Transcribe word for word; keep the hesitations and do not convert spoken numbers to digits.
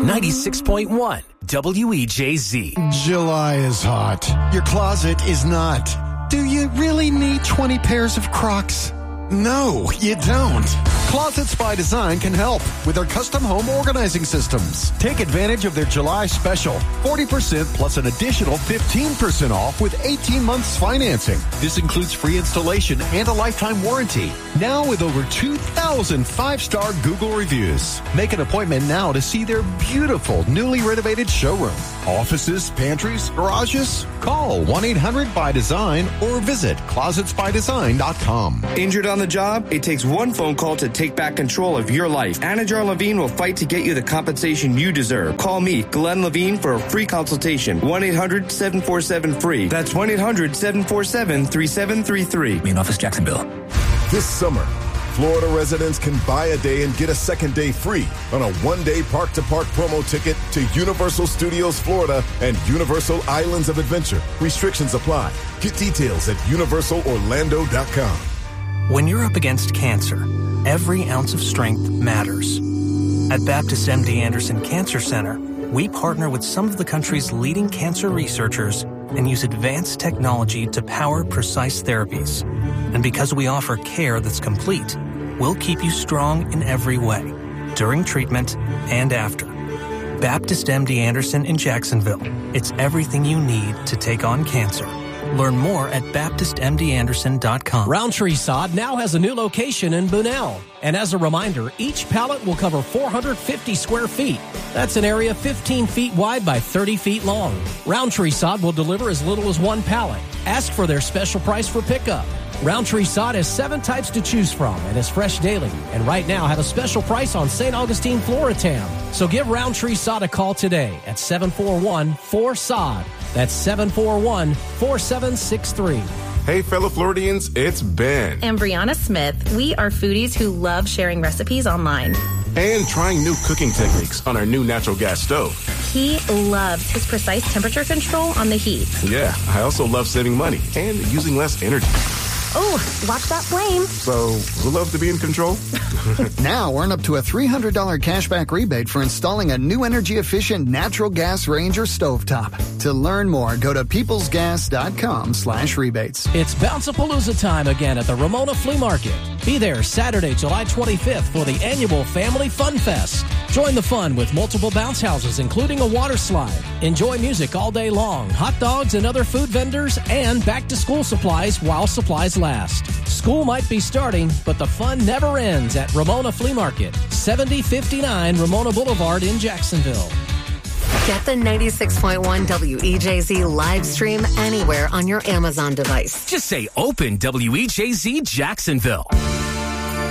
ninety-six point one W E J Z. July is hot. Your closet is not. Do you really need twenty pairs of Crocs? No, you don't. Closets by Design can help with their custom home organizing systems. Take advantage of their July special. forty percent plus an additional fifteen percent off with eighteen months financing. This includes free installation and a lifetime warranty. Now with over two thousand five-star Google reviews. Make an appointment now to see their beautiful, newly renovated showroom. Offices, pantries, garages? Call one eight hundred by design or visit closets by design dot com. Injured on the job? It takes one phone call to take back control of your life. Anajar Levine will fight to get you the compensation you deserve. Call me, Glenn Levine, for a free consultation. one eight hundred seven four seven free. That's one eight hundred seven four seven three seven three three. Main office, Jacksonville. This summer, Florida residents can buy a day and get a second day free on a one-day park-to-park promo ticket to Universal Studios Florida and Universal Islands of Adventure. Restrictions apply. Get details at universal orlando dot com. When you're up against cancer, every ounce of strength matters. At Baptist M D Anderson Cancer Center, we partner with some of the country's leading cancer researchers and use advanced technology to power precise therapies. And because we offer care that's complete, we'll keep you strong in every way, during treatment and after. Baptist M D Anderson in Jacksonville. It's everything you need to take on cancer. Learn more at baptist m d anderson dot com. Roundtree Sod now has a new location in Bunnell. And as a reminder, each pallet will cover four hundred fifty square feet. That's an area fifteen feet wide by thirty feet long. Roundtree Sod will deliver as little as one pallet. Ask for their special price for pickup. Roundtree Sod has seven types to choose from and is fresh daily. And right now have a special price on Saint Augustine Floratam. So give Roundtree Sod a call today at seven four one four S O D. That's seven four one four seven six three. Hey, fellow Floridians, it's Ben. And Brianna Smith. We are foodies who love sharing recipes online. And trying new cooking techniques on our new natural gas stove. He loves his precise temperature control on the heat. Yeah, I also love saving money and using less energy. Oh, watch that flame. So, who loves to be in control? Now earn up to a three hundred dollars cashback rebate for installing a new energy-efficient natural gas range or stovetop. To learn more, go to peoplesgas.com slash rebates. It's Bounce-A-Palooza time again at the Ramona Flea Market. Be there Saturday, July twenty-fifth for the annual Family Fun Fest. Join the fun with multiple bounce houses, including a water slide. Enjoy music all day long, hot dogs and other food vendors, and back-to-school supplies while supplies last. School might be starting, but the fun never ends at Ramona Flea Market, seventy fifty-nine Ramona Boulevard in Jacksonville. Get the ninety-six point one W E J Z live stream anywhere on your Amazon device. Just say open W E J Z Jacksonville.